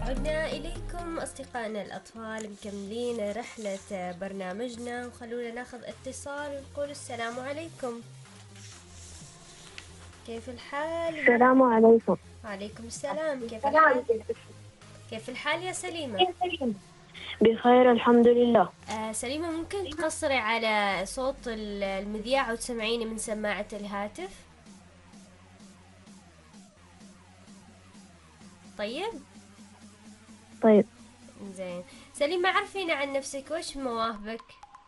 عدنا إليكم أصدقائنا الأطفال مكملين رحلة برنامجنا، وخلونا ناخذ اتصال ونقول السلام عليكم. كيف الحال؟ السلام عليكم. وعليكم السلام. كيف الحال؟ كيف الحال يا سليمة؟ بخير الحمد لله. سليمة، ممكن تقصري على صوت المذياع وتسمعيني من سماعة الهاتف؟ طيب زين. سليمة، عرفينا عن نفسك، وش مواهبك؟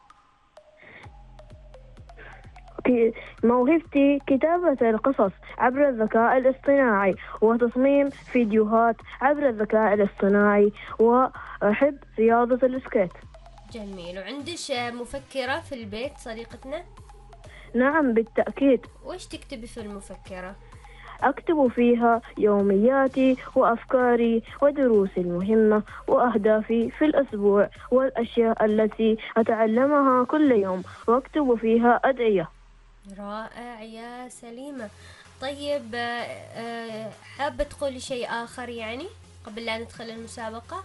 موهبتي كتابة القصص عبر الذكاء الاصطناعي وتصميم فيديوهات عبر الذكاء الاصطناعي، وأحب رياضة السكيت. جميل. وعندش مفكرة في البيت صديقتنا؟ نعم بالتأكيد. وش تكتبي في المفكرة؟ أكتب فيها يومياتي وأفكاري ودروسي المهمة وأهدافي في الأسبوع والأشياء التي أتعلمها كل يوم، وأكتب فيها أدعية. رائع يا سليمة. طيب، حابة تقولي شيء آخر يعني قبل لا ندخل المسابقة؟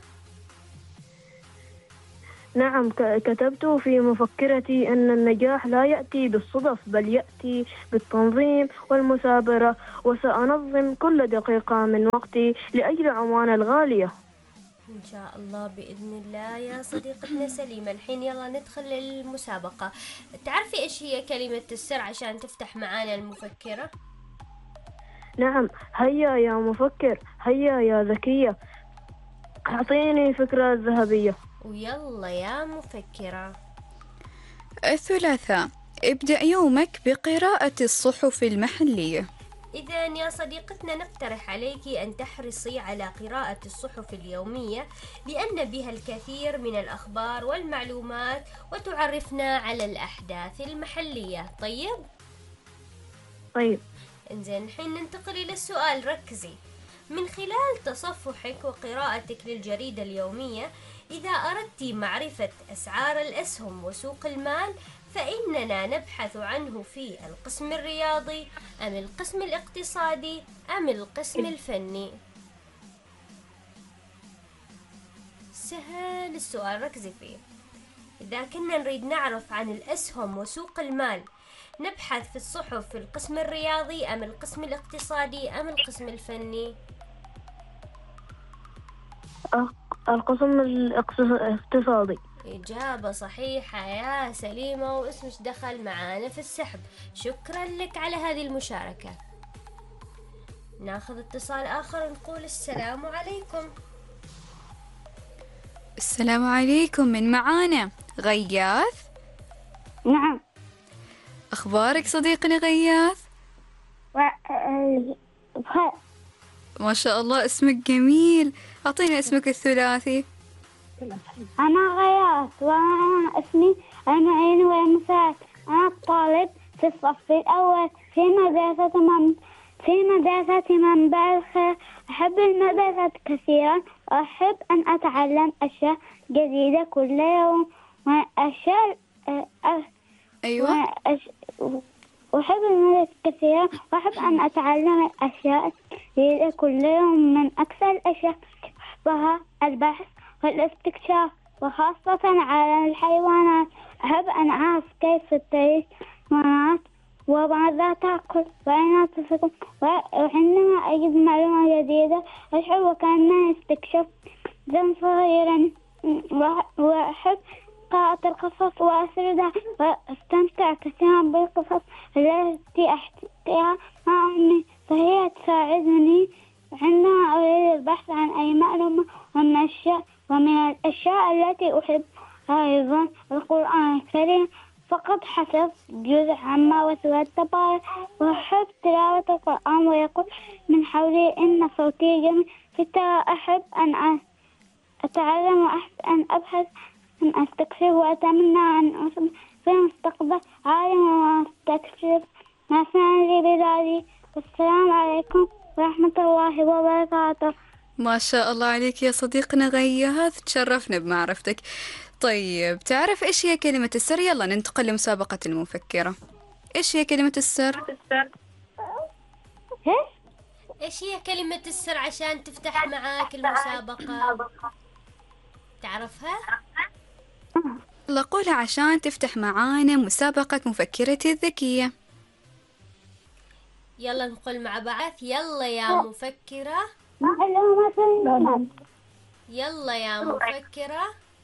نعم، كتبت في مفكرتي أن النجاح لا يأتي بالصدف، بل يأتي بالتنظيم والمثابرة، وسأنظم كل دقيقة من وقتي لأجل عمان الغالية. إن شاء الله بإذن الله يا صديقتنا سليمة. الحين يلا ندخل المسابقة. تعرفي إيش هي كلمة السر عشان تفتح معانا المفكرة؟ نعم، هيا يا مفكر، هيا يا ذكية، أعطيني فكرة ذهبية. ويلا يا مفكرة. الثلاثاء: ابدأ يومك بقراءة الصحف المحلية. إذا يا صديقتنا نقترح عليك أن تحرصي على قراءة الصحف اليومية، لأن بها الكثير من الأخبار والمعلومات وتعرفنا على الأحداث المحلية. طيب. إنزين، الحين ننتقل إلى السؤال. ركزي. من خلال تصفحك وقراءتك للجريدة اليومية، إذا أردت معرفة أسعار الأسهم وسوق المال، فإننا نبحث عنه في القسم الرياضي أم القسم الاقتصادي أم القسم الفني؟ سهل السؤال، ركزي فيه. إذا كنا نريد نعرف عن الأسهم وسوق المال، نبحث في الصحف في القسم الرياضي أم القسم الاقتصادي أم القسم الفني؟ القسم الاقتصادي. إجابة صحيحة يا سليمة، واسمش دخل معانا في السحب. شكرا لك على هذه المشاركة. ناخذ اتصال آخر ونقول السلام عليكم. السلام عليكم، من معانا؟ غياث؟ نعم. أخبارك صديقنا غياث؟ بخير. ما شاء الله، اسمك جميل. أعطينا اسمك الثلاثي. أنا غياث، وأنا اسمي المعين والمساعد. أنا طالب في الصف الأول في مدرسة منبع الخير. أحب المدرسة كثيرا، وأحب أن أتعلم أشياء جديدة كل يوم. أيوة. أحب المدرسة كثيرا، وأحب أن أتعلم الأشياء جديدة كل يوم. من أكثر الأشياء أحبها البحث والاستكشاف، وخاصة عالم الحيوانات. أحب أن أعرف كيف تعيش الحيوانات وماذا تأكل وأين تسكن، وعندما أجد معلومة جديدة أشعر وكأنني استكشف ذنب صغيرا. وأحب قراءة القصص وأسردها، وأستمتع كثيرا بالقصص التي أحكيها مع أمي، فهي تساعدني عندما أريد البحث عن أي معلومة. ومن الأشياء التي أحب أيضا القرآن الكريم، فقد حفظت جزء عما وسورة تبارك، وأحب تلاوة القرآن ويقول من حولي إن صوتي جميل. أحب أن أتعلم، وأحب أن أبحث، أن أستكشف، وأتمنى أن أصبح في المستقبل عالما وأستكشف ما فعل بذلك. والسلام عليكم ورحمة الله وبركاته. ما شاء الله عليك يا صديقنا غياث، تشرفنا بمعرفتك. طيب، تعرف إيش هي كلمة السر؟ يلا ننتقل لمسابقة المفكرة. إيش هي كلمة السر؟ إيش هي كلمة السر عشان تفتح معاك المسابقة؟ تعرفها؟ يلا قولها عشان تفتح معانا مسابقة مفكرتي الذكية. يلا نقول مع بعض. يلا يا مفكرة. معلومة النمل. يلا يا مفكرة.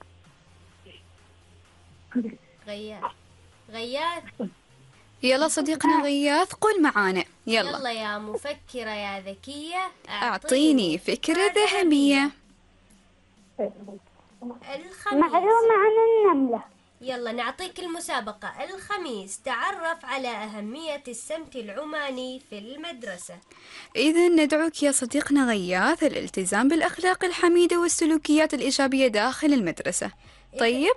غياث. يلا صديقنا غياث قول معانا. يلا يا مفكرة يا ذكية، أعطيني فكرة ذهبية. الخميس. معلومة عن النملة. يلا نعطيك المسابقة. الخميس تعرف على أهمية السمت العماني في المدرسة. إذا ندعوك يا صديقنا غياث الالتزام بالأخلاق الحميدة والسلوكيات الإيجابية داخل المدرسة. طيب؟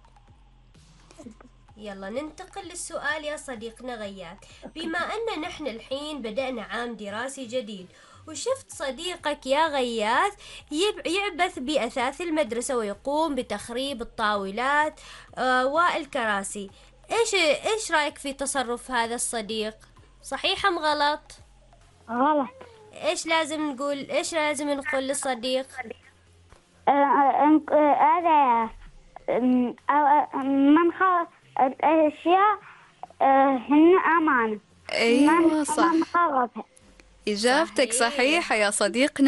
يلا ننتقل للسؤال يا صديقنا غياث. بما أن نحن الحين بدأنا عام دراسي جديد، وشفت صديقك يا غياث يعبث بأثاث المدرسة ويقوم بتخريب الطاولات والكراسي، إيش رأيك في تصرف هذا الصديق؟ صحيح أم غلط؟ غلط. إيش لازم نقول للصديق؟ هذا من خلق الأشياء هن أمانة. أيوة صح، من خلقها. إجابتك صحيحة يا صديقنا.